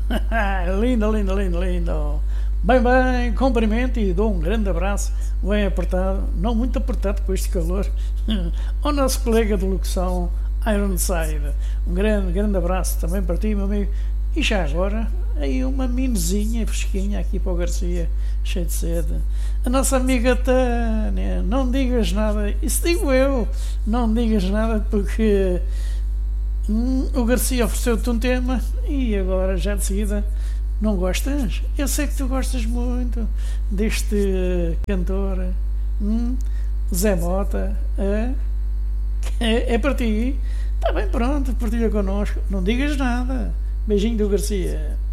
Lindo, lindo, lindo, lindo. Bem, bem, cumprimento e dou um grande abraço, bem apertado, não muito apertado com este calor, ao nosso colega de locução, Ironside. Um grande, grande abraço também para ti, meu amigo. E já agora, aí uma mimosinha fresquinha aqui para o Garcia, cheio de sede. A nossa amiga Tânia, não digas nada, isso digo eu, não digas nada porque o Garcia ofereceu-te um tema e agora já de seguida não gostas? Eu sei que tu gostas muito deste cantor, Zé Mota. É para ti? Está bem, pronto, partilha connosco. Não digas nada. Beijinho do Garcia.